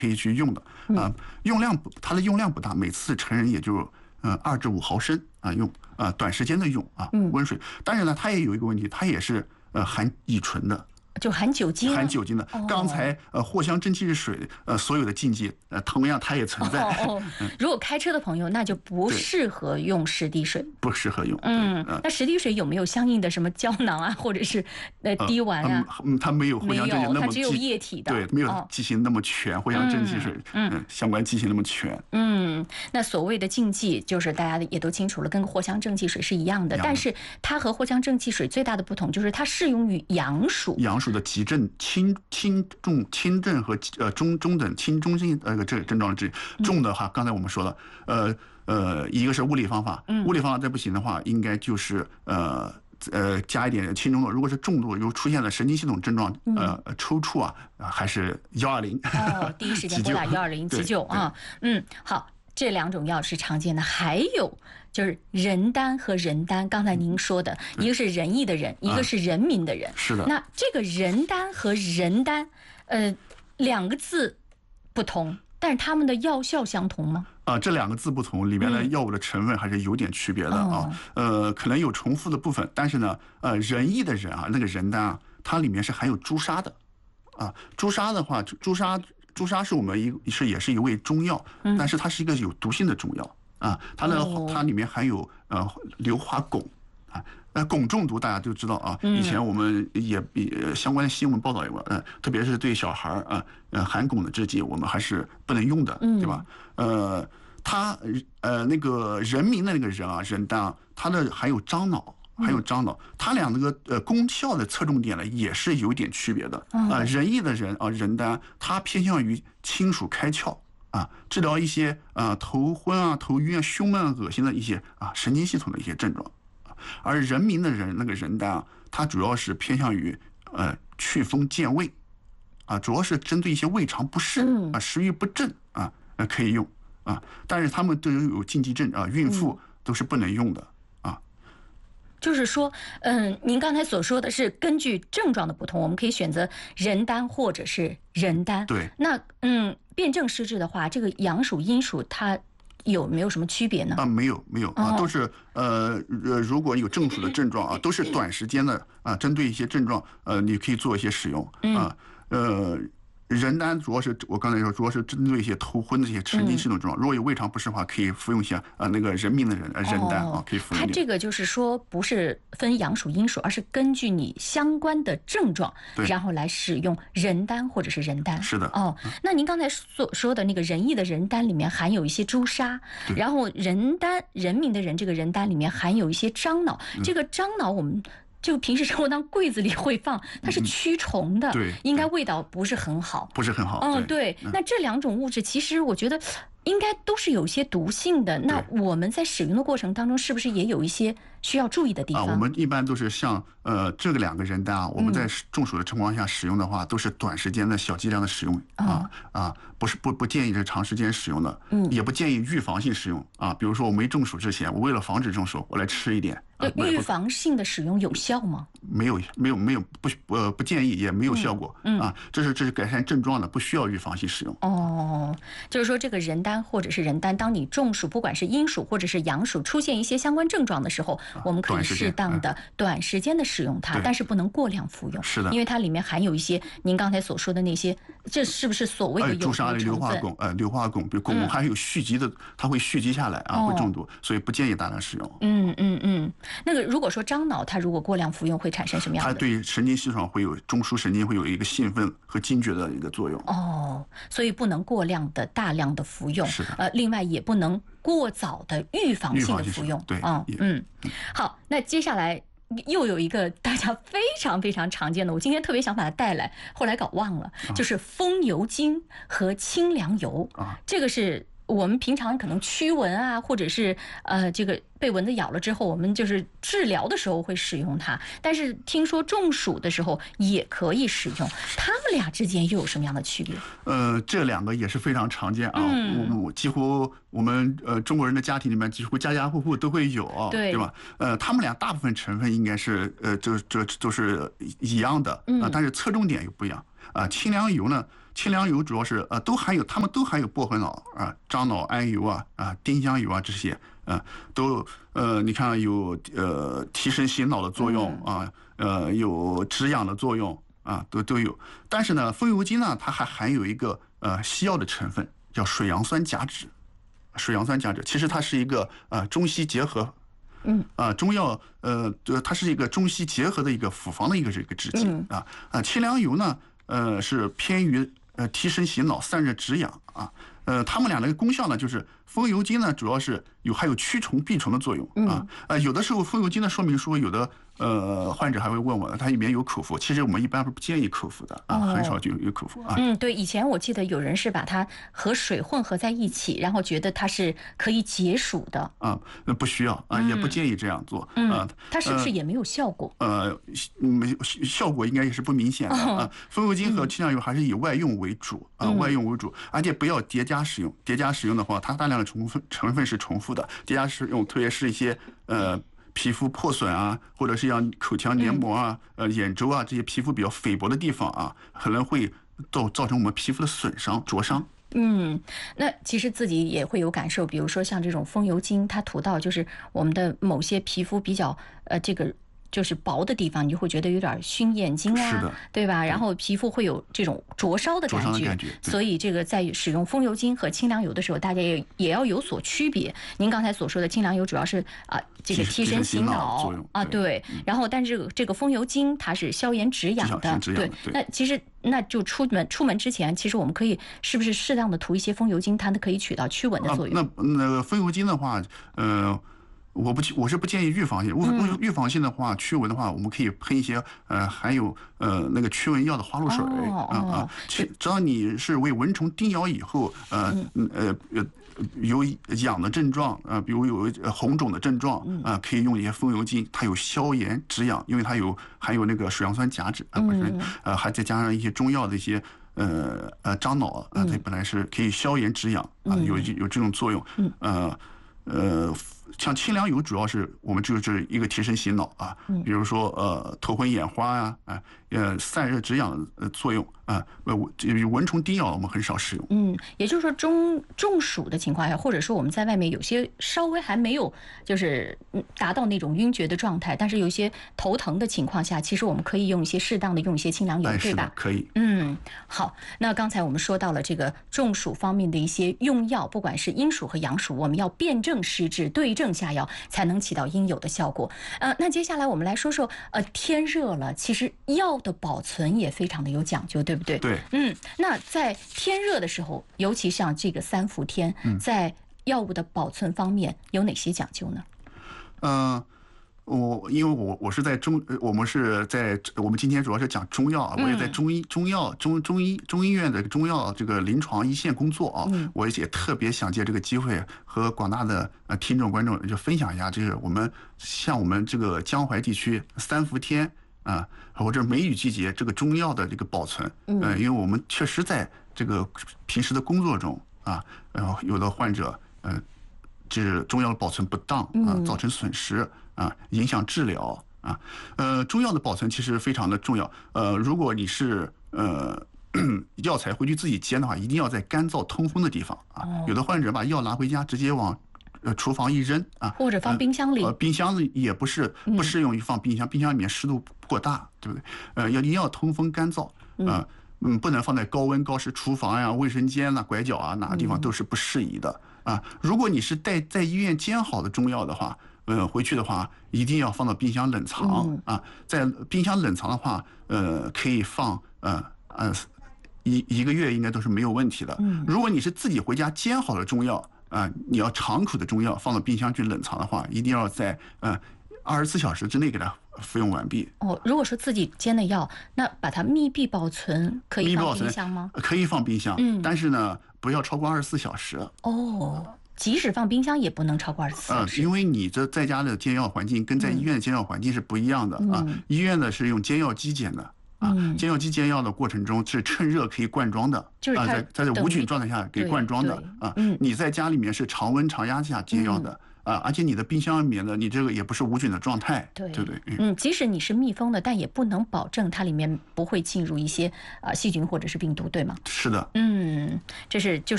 可以去用的它的用量不大，每次成人也就2至5毫升用短时间的用温水。但是呢，它也有一个问题，它也是含乙醇的。 就含酒精， 的。刚才藿香正气水所有的禁忌同样它也存在。 如果开车的朋友，那就不适合用湿地水， 不适合用。 那湿地水有没有相应的什么胶囊啊，或者是滴丸啊？ 它没有藿香正气那么， 它只有液体的， 对，没有剂型那么全，藿香正气水相关剂型那么全。 那所谓的禁忌就是大家也都清楚了，跟藿香正气水是一样的，但是它和藿香正气水最大的不同就是它适用于阳暑。阳暑的急症、轻症和中等、轻中症这个症状治理。重的话，刚才我们说了，一个是物理方法，物理方法再不行的话，应该就是加一点轻中度。如果是重度，又出现了神经系统症状，抽搐还是120。 第一时间拨打120急救啊。好。这2种药是常见的，还有就是人丹和人丹。刚才您说的，一个是仁义的仁，一个是人民的人。 是的。 那这个人丹和人丹，2个字不同，但是它们的药效相同吗？ 这2个字不同，里面的药物的成分还是有点区别的可能有重复的部分，但是呢，仁义的仁那个人丹它里面是含有朱砂的朱砂的话，朱砂是我们也是一味中药，但是它是一个有毒性的中药它里面含有硫化汞汞中毒大家都知道以前我们也相关的新闻报道有特别是对小孩含汞的制剂我们还是不能用的，对吧？它那个人民的那个人丹它的含有樟脑。它2个功效的侧重点呢也是有点区别的仁义的人丹它偏向于清暑开窍治疗一些头昏头晕胸闷恶心的一些神经系统的一些症状，而人民的那个人丹它主要是偏向于祛风健胃主要是针对一些胃肠不适食欲不振可以用但是他们都有禁忌症孕妇都是不能用的。 就是说，您刚才所说的是根据症状的不同，我们可以选择人丹或者是人丹。 对。 那辨证施治的话，这个阳暑阴暑它有没有什么区别呢？ 没有都是如果有中暑的症状都是短时间的针对一些症状你可以做一些使用人丹主要是我刚才说，主要是针对一些头昏的这些神经系统症状。如果有胃肠不适的话，可以服用一些那个人民的人丹可以服用。 它这个就是说不是分阳暑阴暑，而是根据你相关的症状，然后来使用人丹或者是人丹。 是的。 那您刚才所说的那个仁义的人丹里面含有一些朱砂，然后人丹人民的人这个人丹里面含有一些樟脑。这个樟脑我们就平时生活当柜子里会放，它是驱虫的，应该味道不是很好。对。那这2种物质，其实我觉得应该都是有些毒性的。那我们在使用的过程当中，是不是也有一些需要注意的地方？ 我们一般都是像这个2个人丹我们在中暑的情况下使用的话，都是短时间的小剂量的使用不建议是长时间使用的，也不建议预防性使用比如说我没中暑之前，我为了防止中暑，我来吃一点。 预防性的使用有效吗？ 没有，不建议，也没有效果这是改善症状的，不需要预防性使用。 就是说这个人丹或者是人丹，当你中暑，不管是阴暑或者是阳暑，出现一些相关症状的时候，我们可以适当的短时间的使用它，但是不能过量服用。 是的。 因为它里面含有一些您刚才所说的那些，这是不是所谓的有毒成分？ 硫化汞，硫化汞，比如汞还有蓄积的，它会蓄积下来会中毒，所以不建议大量使用。 那个如果说樟脑，它如果过量服用会产生什么样的？ 它对神经系统会有中枢神经会有一个兴奋和惊觉的一个作用。 所以不能过量的大量的服用。 是的。 另外也不能过早的预防性的服用。 对。 好，那接下来又有一个大家非常非常常见的，我今天特别想把它带来，后来搞忘了，就是风油精和清凉油。这个是我们平常可能驱蚊或者是这个被蚊子咬了之后，我们就是治疗的时候会使用它，但是听说中暑的时候也可以使用，它们俩之间又有什么样的区别？ 这2个也是非常常见几乎我们中国人的家庭里面几乎家家户户都会有对吧？它们俩大部分成分应该是这都是一样的但是侧重点又不一样清凉油呢， 清凉油主要是都含有，它们都含有薄荷脑啊、樟脑桉油丁香油这些，都你看有提神醒脑的作用啊，有止痒的作用啊，都有。但是呢，风油精呢，它还含有一个西药的成分，叫水杨酸甲酯。水杨酸甲酯其实它是一个中西结合。中药它是一个中西结合的一个复方的一个这个制剂清凉油呢，是偏于提神醒脑、散热止痒啊。它们俩的功效呢，就是风油精呢，主要是还有驱虫避虫的作用有的时候风油精的说明书，有的患者还会问我，它里面有口服，其实我们一般不建议口服的很少就有口服对，以前我记得有人是把它和水混合在一起，然后觉得它是可以解暑的那不需要也不建议这样做它是不是也没有效果？ 效果应该也是不明显的风油精和清凉油还是以外用为主外用为主，而且不要叠加使用。叠加使用的话，它大量的成分是重复的，叠加使用，特别是一些皮肤破损或者是像口腔黏膜眼周这些皮肤比较菲薄的地方可能会造成我们皮肤的损伤、灼伤。 那其实自己也会有感受，比如说像这种风油精，它涂到就是我们的某些皮肤比较这个就是薄的地方，你就会觉得有点熏眼睛是的， 对吧？然后皮肤会有这种灼烧的感觉，所以这个在使用风油精和清凉油的时候，大家也要有所区别。您刚才所说的清凉油主要是这个提神醒脑对。然后但是这个风油精它是消炎止痒的，对。那其实那就出门之前，其实我们可以是不是适当的涂一些风油精，它可以起到驱蚊的作用？ 那个风油精的话，我是不建议预防性。预防性的话，驱蚊的话，我们可以喷一些含有那个驱蚊药的花露水只要你是为蚊虫叮咬以后有痒的症状比如有红肿的症状可以用一些风油精，它有消炎止痒，因为它含有那个水杨酸甲酯本身还再加上一些中药的一些樟脑它本来是可以消炎止痒有这种作用像清凉油主要是我们就是一个提神醒脑比如说头昏眼花散热止痒的作用蚊虫叮咬我们很少使用。 也就是说中暑的情况下，或者说我们在外面有些稍微还没有就是达到那种晕厥的状态，但是有一些头疼的情况下，其实我们可以用一些适当的用一些清凉油，对吧？ 可以。 好，那刚才我们说到了这个中暑方面的一些用药，不管是阴暑和阳暑，我们要辨证施治，对症下药，才能起到应有的效果。那接下来我们来说说天热了，其实药的保存也非常的有讲究，对不对？ 对。 那在天热的时候，尤其像这个3伏天，在药物的保存方面有哪些讲究呢？ 因为我是在我们今天主要是讲中药我也在中医院的中药这个临床一线工作我也特别想借这个机会和广大的听众观众就分享一下，就是我们这个江淮地区3伏天或者梅雨季节这个中药的这个保存因为我们确实在这个平时的工作中然后有的患者这中药的保存不当造成损失影响治疗中药的保存其实非常的重要如果你是药材回去自己煎的话，一定要在干燥通风的地方有的患者把药拿回家直接往厨房一扔或者放冰箱里冰箱里也不适用于放冰箱，冰箱里面湿度过大，对不对一定要通风干燥不能放在高温高湿厨房卫生间拐角哪个地方都是不适宜的如果你是在医院煎好的中药的话回去的话一定要放到冰箱冷藏在冰箱冷藏的话可以放一个月应该都是没有问题的如果你是自己回家煎好的中药你要长口的中药放到冰箱去冷藏的话，一定要在24小时之内给它服用完毕。 如果说自己煎的药，那把它密闭保存可以放冰箱吗？ 可以放冰箱但是呢不要超过24小时即使放冰箱也不能超过24小时因为你这在家的煎药环境跟在医院的煎药环境是不一样的医院的是用煎药机煎的煎药机煎药的过程中是趁热可以灌装的在无菌状态下给灌装的你在家里面是常温常压下煎药的而且你的冰箱里面的你这个也不是无菌的状态， 对对对， 即使你是密封的，但也不能保证它里面不会进入一些细菌或者是病毒，对吗？ 是的， 就是